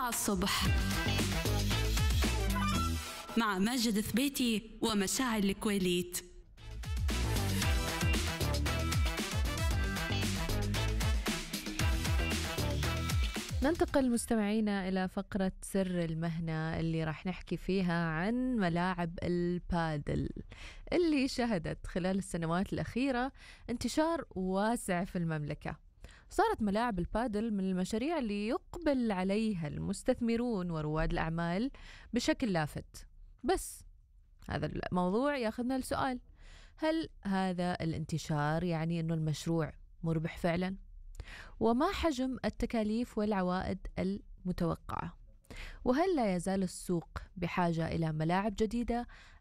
9 الصبح مع ماجد ثبيتي ومشاعل الكويليت. ننتقل مستمعينا إلى فقرة سر المهنة اللي راح نحكي فيها عن ملاعب البادل اللي شهدت خلال السنوات الأخيرة انتشار واسع في المملكة. صارت ملاعب البادل من المشاريع اللي يقبل عليها المستثمرون ورواد الأعمال بشكل لافت. بس هذا الموضوع ياخذنا لسؤال: هل هذا الانتشار يعني أنه المشروع مربح فعلا؟ وما حجم التكاليف والعوائد المتوقعة؟ وهل لا يزال السوق بحاجة إلى ملاعب جديدة